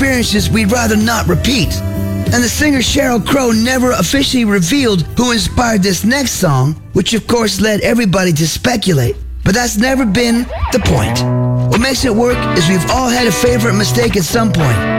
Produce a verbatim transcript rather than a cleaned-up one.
experiences we'd rather not repeat. And the singer Sheryl Crow never officially revealed who inspired this next song, which of course led everybody to speculate. But that's never been the point. What makes it work is we've all had a favorite mistake at some point.